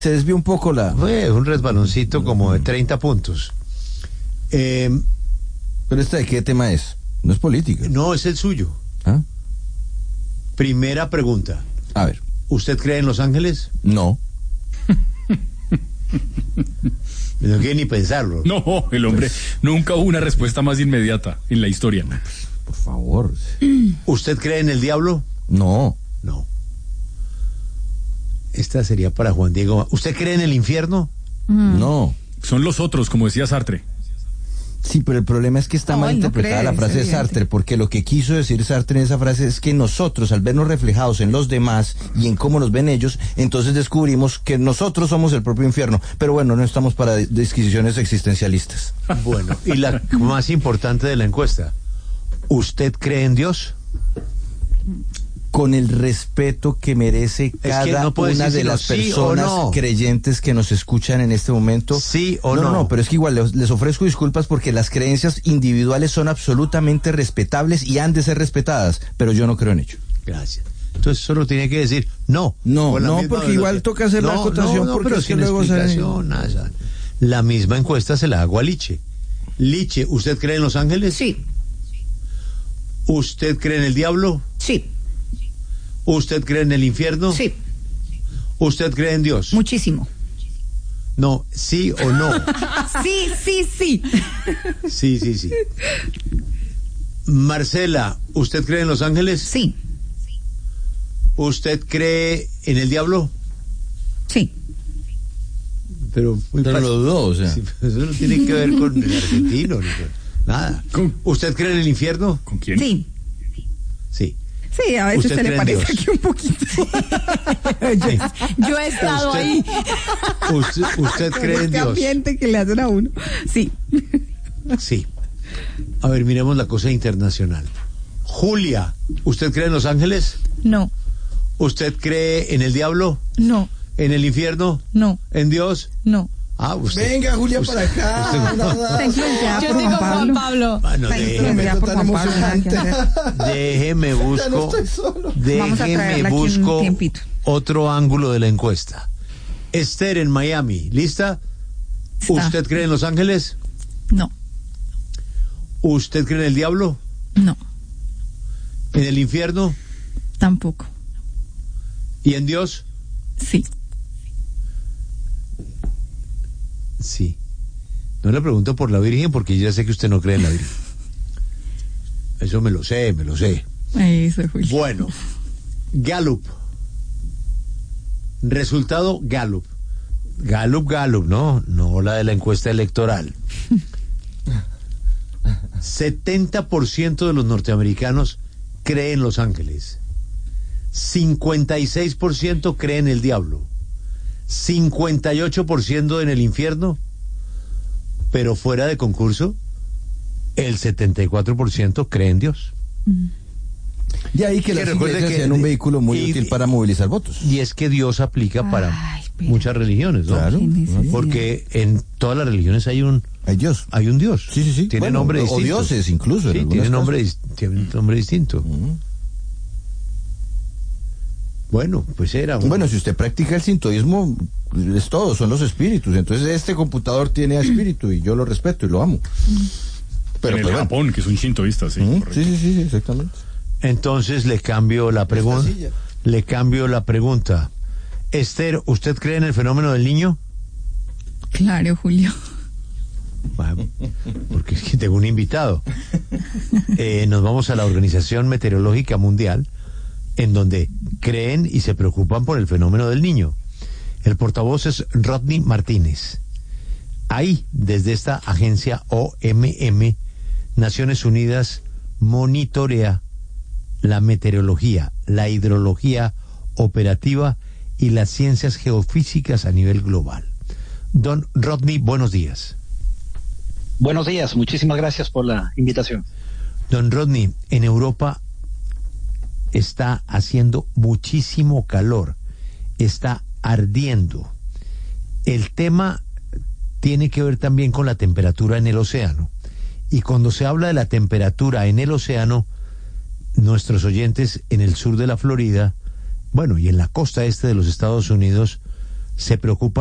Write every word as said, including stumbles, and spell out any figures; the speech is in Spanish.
Se desvió un poco la... Fue un resbaloncito como de treinta puntos. Eh, ¿Pero esta de qué tema es? No es política. no, es el suyo. ¿Ah? Primera pregunta. A ver. ¿Usted cree en Los Ángeles? No. No quiere ni pensarlo. No, el hombre, nunca hubo una respuesta más inmediata en la historia. Por favor. ¿Usted cree en el diablo? No. No. Esta sería para Juan Diego. ¿Usted cree en el infierno? Mm. No. Son los otros, como decía Sartre. Sí, pero el problema es que está No, mal él no interpretada cree, la es frase de evidente. Sartre, porque lo que quiso decir Sartre en esa frase es que nosotros, al vernos reflejados en los demás y en cómo nos ven ellos, entonces descubrimos que nosotros somos el propio infierno. Pero bueno, no estamos para disquisiciones existencialistas. Bueno, y la más importante de la encuesta. ¿Usted cree en Dios? Con el respeto que merece cada que no puede una de decir las sí o personas no. creyentes que nos escuchan en este momento. Sí o no. no. No, no, pero es que igual les, les ofrezco disculpas porque las creencias individuales son absolutamente respetables y han de ser respetadas, pero yo no creo en ello. Gracias. Entonces solo tiene que decir no. No, Con la no, misma porque velocidad. igual toca hacer la No, acotación, no, no, porque pero es que sin luego sale- explicación, nada. La misma encuesta se la hago a Liche. Liche, ¿usted cree en Los Ángeles? Sí, ¿Usted cree en el diablo? sí, ¿Usted cree en el infierno? sí, ¿Usted cree en Dios? muchísimo. No, sí o no. Sí, sí, sí. Sí, sí, sí. Marcela, ¿usted cree en Los Ángeles? Sí, ¿Usted cree en el diablo? sí. Pero muy Pero fácil. lo dudó, o sea. Sí, eso no tiene que ver con el argentino, ni con nada. ¿Con, ¿Usted cree en el infierno? ¿con quién? Sí. Sí. Sí, a veces ¿Usted se le cree en parece Dios? aquí un poquito. yo, yo he estado ¿Usted- ahí. ¿Usted, usted Con cree en este Dios? ambiente que le hacen a uno. Sí. Sí. A ver, miremos la cosa internacional. Julia, ¿usted cree en Los Ángeles? No, ¿Usted cree en el diablo? no, ¿En el infierno? no, ¿En Dios? no. Ah, usted. Venga, Julia, usted- para acá. usted- Nada. influenciada Yo por digo Juan Pablo. Juan Pablo. Bueno, Está déjeme, influenciada por tan Juan Pablo. emocionante. déjeme Ya no busco. estoy solo. Vamos a Déjeme traerla aquí un busco tiempito. otro ángulo de la encuesta. Esther en Miami, ¿lista? Está. ¿Usted cree en Los Ángeles? No, ¿Usted cree en el diablo? no, ¿En el infierno? tampoco. ¿Y en Dios? Sí. Sí. No le pregunto por la Virgen porque yo ya sé que usted no cree en la Virgen. Eso me lo sé, me lo sé. Eso, Julio. Bueno, Gallup. Resultado Gallup. Gallup, Gallup, ¿no? No la de la encuesta electoral. setenta por ciento de los norteamericanos creen en Los Ángeles. cincuenta y seis por ciento creen en el diablo. cincuenta y ocho por ciento en el infierno. Pero fuera de concurso, el setenta y cuatro por ciento cree en Dios. De ahí que Que las recuerde iglesias que sean un de- vehículo muy y- útil para movilizar votos. Y es que Dios aplica para Ay, pero- muchas religiones, ¿no? Claro. Qué necesidad. Porque en todas las religiones hay un Hay Dios. hay un Dios. Sí, sí, sí. Tiene Bueno, nombre o distinto. dioses incluso, en Sí, algunos tiene casos. nombre, dis- tiene un nombre distinto. Ujú. Bueno, pues era un... Bueno, si usted practica el sintoísmo, es todo, son los espíritus. Entonces este computador tiene a espíritu y yo lo respeto y lo amo. Pero en el pues, bueno. Japón, que son shintoístas, sí. Ujú, correcto. Sí, sí, sí, sí, exactamente. Entonces le cambio la pregunta. silla. Le cambio la pregunta. Esther, ¿usted cree en el fenómeno del niño? Claro, Julio. Bueno, porque es que tengo un invitado. Eh, nos vamos a la Organización Meteorológica Mundial, en donde creen y se preocupan por el fenómeno del niño. El portavoz es Rodney Martínez. Ahí, desde esta agencia O M M, Naciones Unidas monitorea la meteorología, la hidrología operativa y las ciencias geofísicas a nivel global. Don Rodney, buenos días. Buenos días, muchísimas gracias por la invitación. Don Rodney, en Europa está haciendo muchísimo calor, está ardiendo. El tema tiene que ver también con la temperatura en el océano. Y cuando se habla de la temperatura en el océano, nuestros oyentes en el sur de la Florida, bueno, y en la costa este de los Estados Unidos, se preocupa